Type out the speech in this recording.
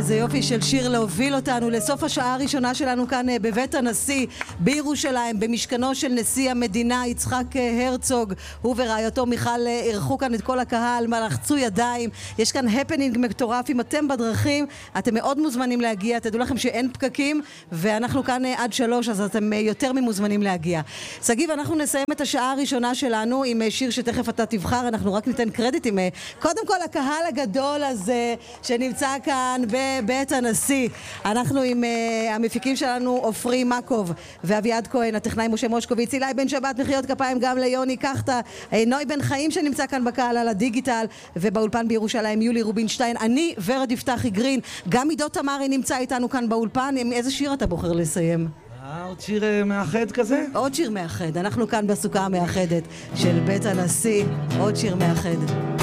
איזה יופי של שיר להוביל אותנו לסוף השעה הראשונה שלנו כאן בבית הנשיא בירושלים, במשכנו של נשיא המדינה יצחק הרצוג. הוא ורעייתו מיכל אירחו כאן את כל הקהל, לחצו ידיים. יש כאן הפנינג מטורף. אם אתם בדרכים, אתם מאוד מוזמנים להגיע. תדעו לכם שאין פקקים, ואנחנו כאן עד 3, אז אתם יותר ממוזמנים להגיע. סגיב, אנחנו נסיים את השעה הראשונה שלנו עם שיר שתכף אתה תבחר. אנחנו רק ניתן קרדיטים קודם כל הקהל הגדול הזה שנמצא כאן בבית הנשיא. אנחנו עם המפיקים שלנו עופרי מקוב ואביעד כהן, הטכנאי משה מושקוביץ, אילי בן שבת, מחיאות כפיים גם ליוני קחתה, נוי בן חיים שנמצא כאן בקהל על הדיגיטל, ובאולפן בירושלים יולי רובינשטיין, אני ורד יפתחי גרין, גם עידו תמרי נמצא איתנו כאן באולפן. עם איזה שיר אתה בוחר לסיים? עוד שיר מאחד כזה? עוד שיר מאחד, אנחנו כאן בסוכה המאחדת של בית הנשיא, עוד שיר מאחד.